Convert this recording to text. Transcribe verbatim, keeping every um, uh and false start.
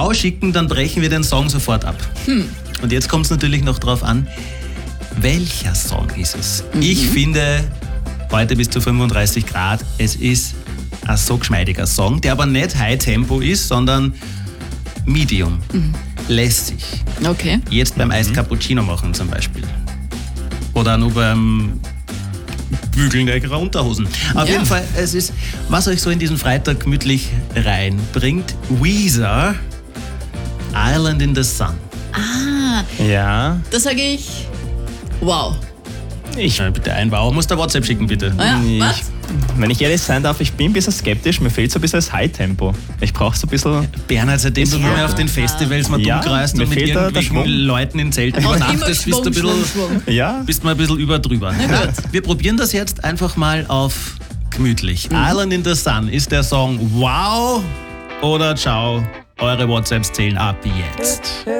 Ciao schicken, dann brechen wir den Song sofort ab. Hm. Und jetzt kommt es natürlich noch drauf an, welcher Song ist es? Mhm. Ich finde, heute bis zu fünfunddreißig Grad, es ist ein so geschmeidiger Song, der aber nicht High-Tempo ist, sondern Medium, mhm. lässig. Okay. Jetzt beim Eis Cappuccino machen zum Beispiel. Oder nur beim Bügeln leckerer Unterhosen. Auf ja. jeden Fall, es ist, was euch so in diesen Freitag gemütlich reinbringt. Weezer, Island in the Sun. Ah, Ja. da sage ich, wow. Ich, Ja, bitte ein Wow. Musst du WhatsApp schicken, bitte. Ah ja, ich, was? wenn ich ehrlich sein darf, ich bin ein bisschen skeptisch. Mir fehlt so ein bisschen das High-Tempo. Ich brauche so ein bisschen... Bernhard, seitdem du Ja. nur mehr auf den Festivals mal Ja, rumkreist mir und mit fehlt da der irgendwelchen Schwung. Leuten in Zelten Er braucht immer übernachtest, bist du Schwung, ein bisschen, Schwung, Schwung. Ja, bist mal ein bisschen über drüber. gut. Wir probieren das jetzt einfach mal auf gemütlich. Island in the Sun ist der Song Wow oder Ciao. Eure WhatsApps zählen ab jetzt.